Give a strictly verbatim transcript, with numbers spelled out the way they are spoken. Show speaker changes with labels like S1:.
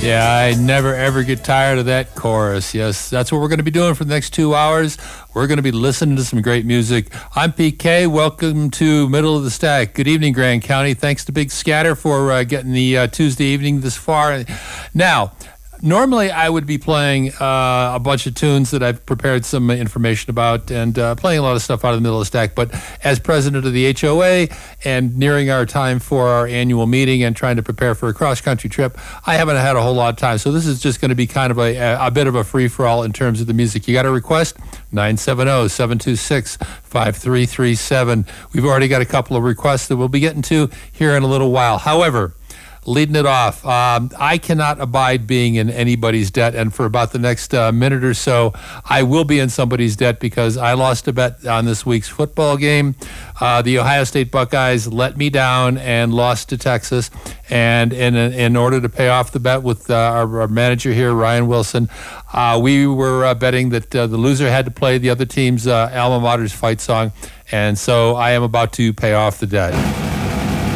S1: Yeah, I never ever get tired of that chorus. Yes, that's what we're going to be doing for the next two hours. We're going to be listening to some great music. I'm P K. Welcome to Middle of the Stack. Good evening, Grand County. Thanks to Big Scatter for uh, getting the uh, Tuesday evening this far. Now, normally I would be playing uh, a bunch of tunes that I've prepared some information about and uh, playing a lot of stuff out of the Middle of the Stack. But as president of the H O A and nearing our time for our annual meeting and trying to prepare for a cross-country trip, I haven't had a whole lot of time. So this is just going to be kind of a, a bit of a free-for-all in terms of the music. You got a request? nine seven zero, seven two six, five three three seven. We've already got a couple of requests that we'll be getting to here in a little while. However, leading it off, um, I cannot abide being in anybody's debt, and for about the next uh, minute or so, I will be in somebody's debt because I lost a bet on this week's football game. Uh, the Ohio State Buckeyes let me down and lost to Texas, and in in order to pay off the bet with uh, our, our manager here, Ryan Wilson, uh, we were uh, betting that uh, the loser had to play the other team's uh, alma mater's fight song, and so I am about to pay off the debt.